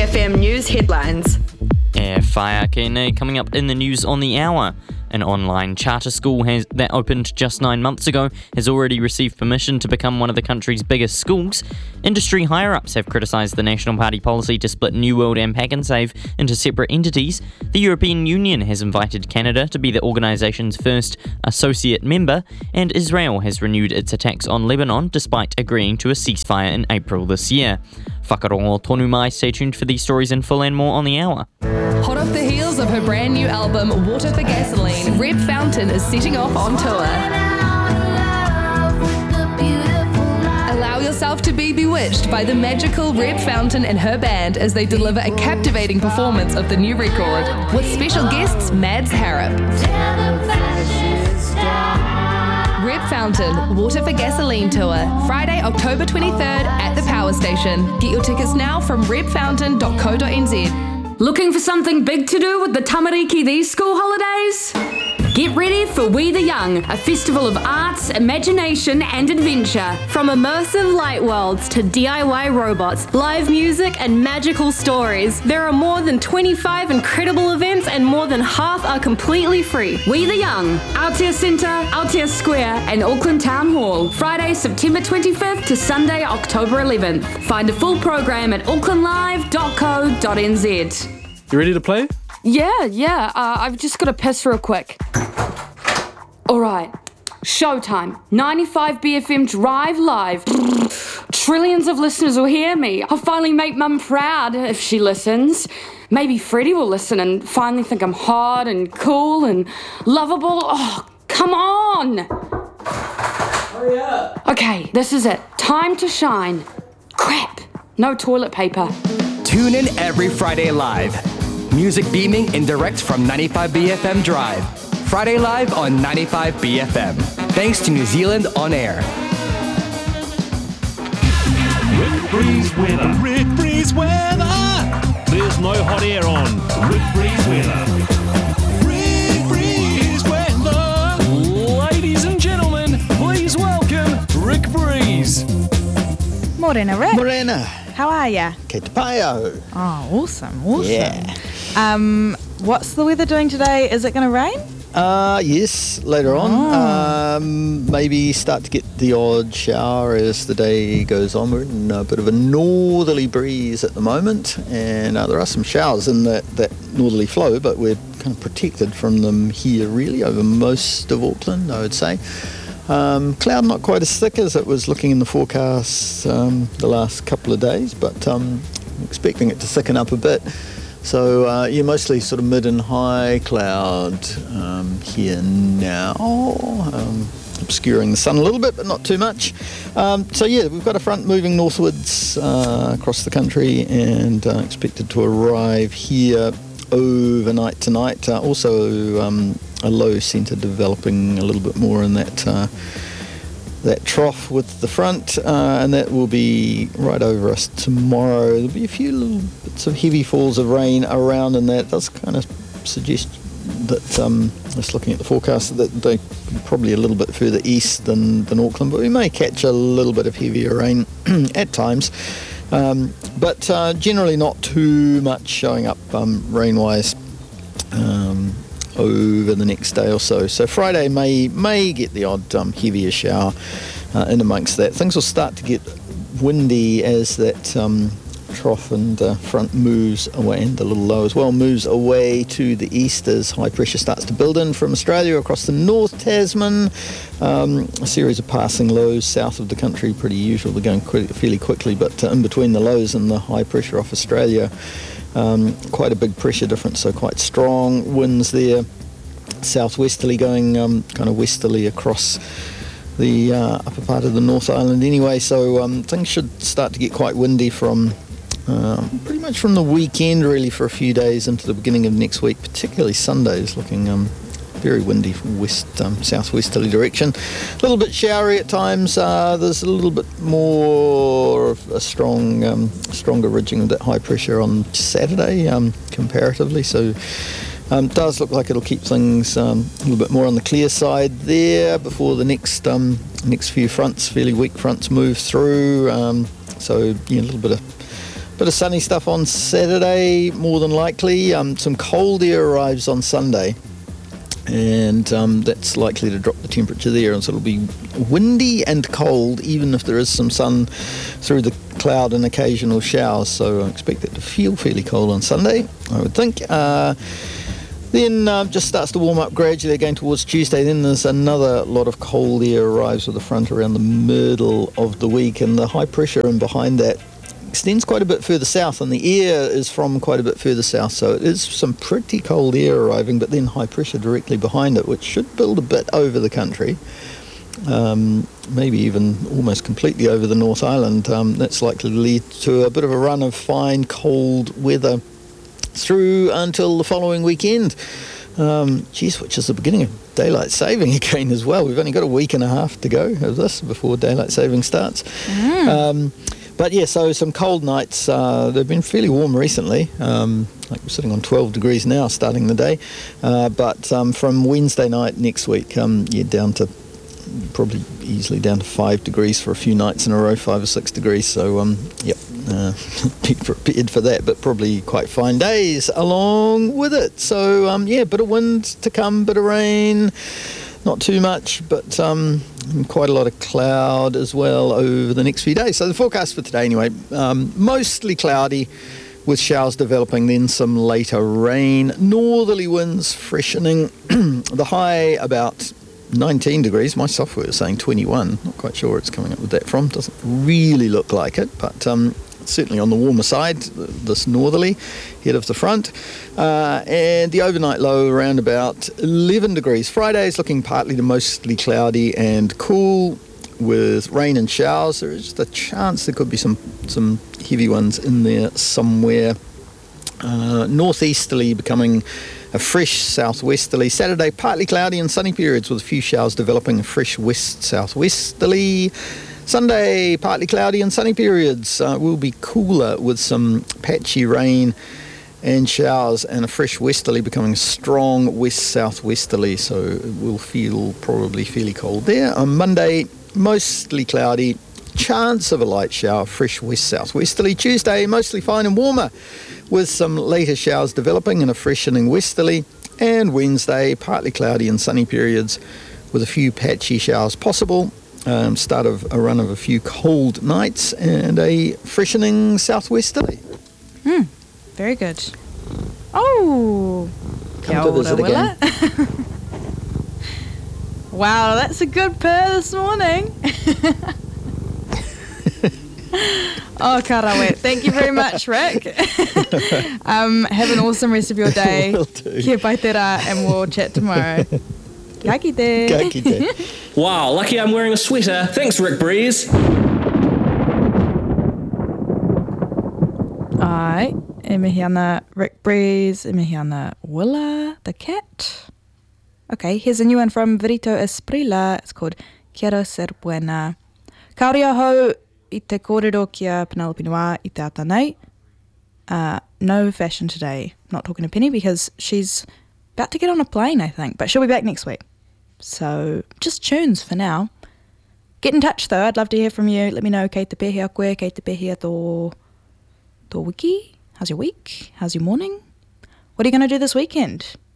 BFM News headlines. Whaiakene coming up in the news on the hour. An online charter school that opened just 9 months ago has already received permission to become one of the country's biggest schools. Industry higher-ups have criticised the National Party policy to split New World and Pak'nSave into separate entities. The European Union has invited Canada to be the organisation's first associate member, and Israel has renewed its attacks on Lebanon despite agreeing to a ceasefire in April this year. Whakarongo tonu mai. Stay tuned for these stories in full and more on the hour. Hot off the heels of her brand new album, Water for Gasoline, Red Fountain is setting off on tour. Allow yourself to be bewitched by the magical Red Fountain and her band as they deliver a captivating performance of the new record, with special guests Mads Harrop. Red Fountain, Water for Gasoline Tour, Friday, October 23rd at the Power Station. Get your tickets now from redfountain.co.nz. Looking for something big to do with the tamariki these school holidays? Get ready for We the Young, a festival of arts, imagination and adventure. From immersive light worlds to DIY robots, live music and magical stories, there are more than 25 incredible events and more than half are completely free. We the Young, Aotea Centre, Aotea Square and Auckland Town Hall. Friday, September 25th to Sunday, October 11th. Find a full program at aucklandlive.co.nz. You ready to play? Yeah. I've just got to piss real quick. All right. Showtime. 95 BFM Drive Live. Trillions of listeners will hear me. I'll finally make Mum proud if she listens. Maybe Freddie will listen and finally think I'm hot and cool and lovable. Oh, come on. Hurry up. Okay, this is it. Time to shine. Crap. No toilet paper. Tune in every Friday live. Music beaming in direct from 95 BFM Drive. Friday live on 95 BFM. Thanks to New Zealand On Air. Rick Breeze weather. Rick Breeze weather. There's no hot air on. Rick Breeze weather. Rick Breeze weather. Ladies and gentlemen, please welcome Rick Breeze. Morena, Rick. Morena. How are ya? Kei te paeau. Oh, awesome. Yeah. What's the weather doing today? Is it going to rain? Yes, later on. Maybe start to get the odd shower as the day goes on. We're in a bit of a northerly breeze at the moment, and there are some showers in that northerly flow, but we're kind of protected from them here really over most of Auckland, I would say. Cloud not quite as thick as it was looking in the forecast the last couple of days, but I'm expecting it to thicken up a bit. So you're mostly sort of mid and high cloud here now, obscuring the sun a little bit, but not too much. So yeah, we've got a front moving northwards across the country and expected to arrive here overnight tonight. Also a low centre developing a little bit more in that trough with the front, and that will be right over us tomorrow. There'll be a few little bits of heavy falls of rain around, and that does kind of suggest that, just looking at the forecast, that they're probably a little bit further east than Auckland, but we may catch a little bit of heavier rain at times. But generally not too much showing up rain-wise over the next day or so. So Friday may get the odd heavier shower in amongst that. Things will start to get windy as that trough and front moves away, and the little low as well moves away to the east as high pressure starts to build in from Australia across the North Tasman. A series of passing lows south of the country, pretty usual. They're going fairly quickly, but in between the lows and the high pressure off Australia, quite a big pressure difference, so quite strong winds there. Southwesterly going kind of westerly across the upper part of the North Island anyway, so things should start to get quite windy from pretty much from the weekend really for a few days into the beginning of next week, particularly Sundays looking very windy from southwesterly direction. A little bit showery at times. There's a little bit more of a stronger ridging of that high pressure on Saturday comparatively, so does look like it'll keep things a little bit more on the clear side there before the next few fronts, fairly weak fronts, move through. So yeah, a little bit of Bit of sunny stuff on Saturday, more than likely. Some cold air arrives on Sunday, and that's likely to drop the temperature there, and so it'll be windy and cold, even if there is some sun through the cloud and occasional showers. So I expect it to feel fairly cold on Sunday, I would think. Then just starts to warm up gradually again towards Tuesday. Then there's another lot of cold air arrives with the front around the middle of the week, and the high pressure in behind that extends quite a bit further south, and the air is from quite a bit further south, so it is some pretty cold air arriving, but then high pressure directly behind it, which should build a bit over the country, maybe even almost completely over the North Island. That's likely to lead to a bit of a run of fine cold weather through until the following weekend. Which is the beginning of daylight saving again as well. We've only got a week and a half to go of this before daylight saving starts. But yeah, so some cold nights. They've been fairly warm recently. Like we're sitting on 12 degrees now starting the day. But from Wednesday night next week, down to probably easily down to 5 degrees for a few nights in a row, 5 or 6 degrees. So, be prepared for that, but probably quite fine days along with it. So, bit of wind to come, bit of rain. Not too much, but quite a lot of cloud as well over the next few days. So the forecast for today anyway, mostly cloudy with showers developing, then some later rain. Northerly winds freshening. The high about 19 degrees. My software is saying 21. Not quite sure where it's coming up with that from. Doesn't really look like it, but certainly on the warmer side, this northerly head of the front. And the overnight low around about 11 degrees. Friday is looking partly to mostly cloudy and cool with rain and showers. There is just a chance there could be some heavy ones in there somewhere. Northeasterly becoming a fresh southwesterly. Saturday, partly cloudy and sunny periods with a few showers developing, a fresh west southwesterly. Sunday, partly cloudy and sunny periods. Will be cooler with some patchy rain and showers, and a fresh westerly becoming strong west southwesterly, so it will feel probably fairly cold there. On Monday, mostly cloudy, chance of a light shower, fresh west southwesterly. Tuesday, mostly fine and warmer with some later showers developing and a freshening westerly. And Wednesday, partly cloudy and sunny periods with a few patchy showers possible. Start of a run of a few cold nights and a freshening southwesterly. Very good. Oh, come to visit again. Wow, that's a good purr this morning. Oh, karawet. Thank you very much, Rick. Have an awesome rest of your day. Will do. Kia pai te rā, and we'll chat tomorrow. Kia kite. Kia kite. Wow, lucky I'm wearing a sweater. Thanks, Rick Breeze. Ai, e mihi ana Rick Breeze, e mihi ana Willa the cat. Okay, here's a new one from Virito Esprilla. It's called Quiero Ser Buena. Kaori ahau I te kōrero kia Penelope Noir I te ata nei. No fashion today. Not talking to Penny because she's about to get on a plane, I think. But she'll be back next week. So, just tunes for now. Get in touch though. I'd love to hear from you. Let me know. Kei te pēhea koe, kei te pēhea tō wiki. How's your week? How's your morning? What are you going to do this weekend?